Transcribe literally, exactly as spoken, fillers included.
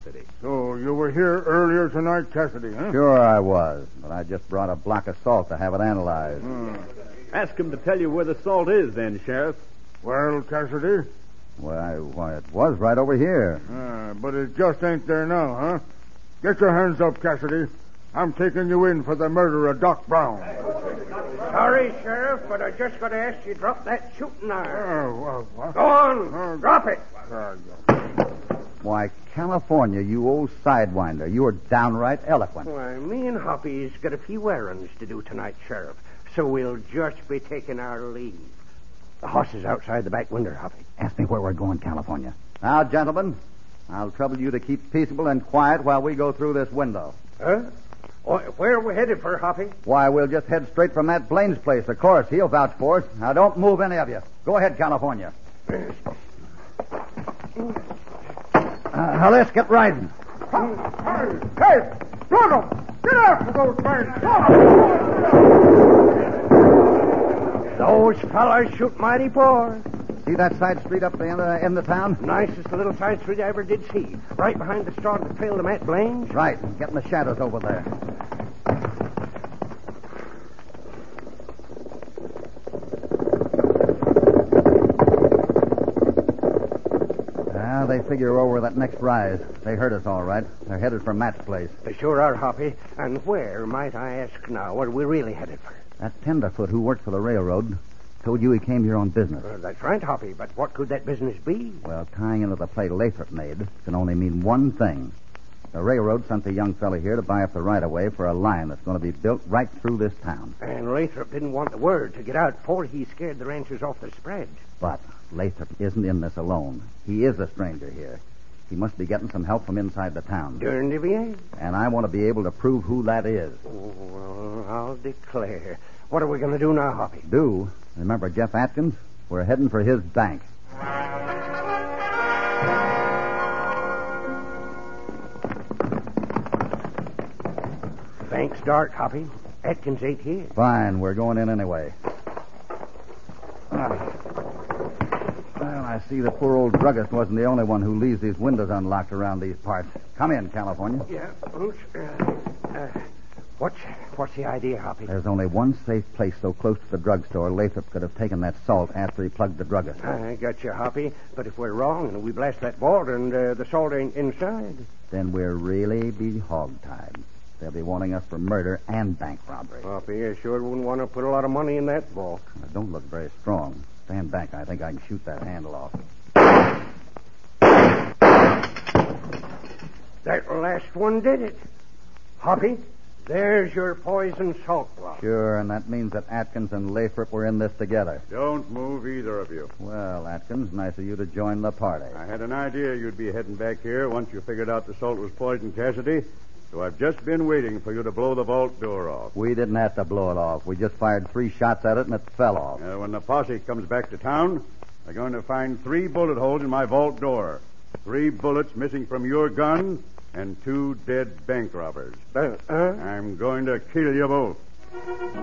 City. So you were here earlier tonight, Cassidy, huh? Sure I was, but I just brought a block of salt to have it analyzed. Hmm. Ask him to tell you where the salt is, then, Sheriff. Well, Cassidy? Why, why, it was right over here. Uh, but it just ain't there now, huh? Get your hands up, Cassidy. I'm taking you in for the murder of Doc Brown. Sorry, Sheriff, but I just got to ask you to drop that shooting iron. Oh, well, what? Go on, Uh, drop it. Uh, Why, California, you old sidewinder, you are downright eloquent. Why, me and Hoppy's got a few errands to do tonight, Sheriff, so we'll just be taking our leave. The horse is outside the back window, Hoppy. Ask me where we're going, California. Now, gentlemen, I'll trouble you to keep peaceable and quiet while we go through this window. Huh? Oh, where are we headed for, Hoppy? Why, we'll just head straight for Matt Blaine's place. Of course, he'll vouch for us. Now, don't move any of you. Go ahead, California. Uh, now, let's get riding. Hey, hey, Pluto! Get after those men! Those fellas shoot mighty poor. See that side street up the end of, end of town? Nicest little side street I ever did see. Right behind the store that trailed to Matt Blaine's. Right, get in the shadows over there. Now, they figure over that next rise. They heard us all right. They're headed for Matt's place. They sure are, Hoppy. And where, might I ask now, what are we really headed for? That tenderfoot who worked for the railroad told you he came here on business. Uh, that's right, Hoppy, but what could that business be? Well, tying into the play Lathrop made can only mean one thing. The railroad sent the young fella here to buy up the right-of-way for a line that's going to be built right through this town. And Lathrop didn't want the word to get out before he scared the ranchers off the spread. But Lathrop isn't in this alone. He is a stranger here. He must be getting some help from inside the town. Derned if he ain't. And I want to be able to prove who that is. Oh, well, I'll declare. What are we going to do now, Hoppy? Do? Remember Jeff Atkins? We're heading for his bank. The bank's dark, Hoppy. Atkins ain't here. Fine, we're going in anyway. Ah. Well, I see the poor old druggist wasn't the only one who leaves these windows unlocked around these parts. Come in, California. Yeah, oops, uh, uh, what's, what's the idea, Hoppy? There's only one safe place so close to the drugstore Lathrop could have taken that salt after he plugged the druggist. I got you, Hoppy. But if we're wrong and we blast that vault and uh, the salt ain't inside... Then we'll really be hogtied. They'll be wanting us for murder and bank robbery. Hoppy, I sure wouldn't want to put a lot of money in that vault. It don't look very strong. Stand back. I think I can shoot that handle off. That last one did it. Hoppy, there's your poison salt block. Sure, and that means that Atkins and Lathrop were in this together. Don't move, either of you. Well, Atkins, nice of you to join the party. I had an idea you'd be heading back here once you figured out the salt was poison, Cassidy. So I've just been waiting for you to blow the vault door off. We didn't have to blow it off. We just fired three shots at it and it fell off. Uh, when the posse comes back to town, they're going to find three bullet holes in my vault door. Three bullets missing from your gun and two dead bank robbers. Uh, uh? I'm going to kill you both.